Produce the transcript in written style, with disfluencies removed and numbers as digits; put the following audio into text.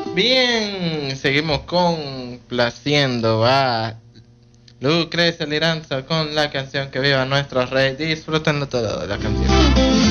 Bien, seguimos complaciendo a Lucrecia Liranzo con la canción Que Viva Nuestro Rey. Disfrútenlo todo de la canción.